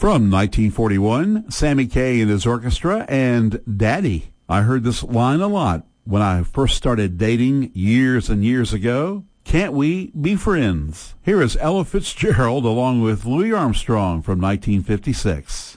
From 1941, Sammy Kaye and his orchestra and Daddy. I heard this line a lot when I first started dating years and years ago. Can't we be friends? Here is Ella Fitzgerald along with Louis Armstrong from 1956.